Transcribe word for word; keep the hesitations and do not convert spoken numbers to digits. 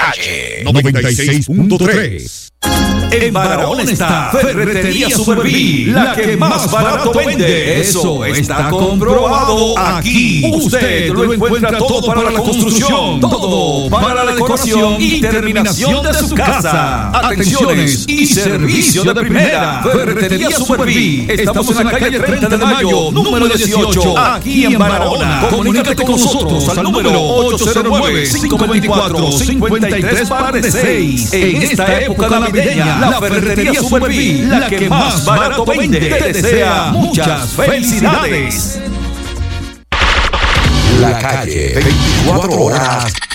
calle noventa y seis punto tres. En Barahona está Ferretería Superví, la que más barato vende. Eso está comprobado. Aquí usted lo encuentra todo para la construcción, todo para la decoración y terminación de su casa. Atenciones y servicio de primera. Ferretería Superví. Estamos en la calle treinta de mayo, número dieciocho, aquí en Barahona. Comunícate con nosotros al número ocho cero nueve, cinco dos cuatro, cinco tres seis. En esta época navideña, la Ferretería Superví, la que más barato vende, te desea muchas felicidades. La calle, veinticuatro horas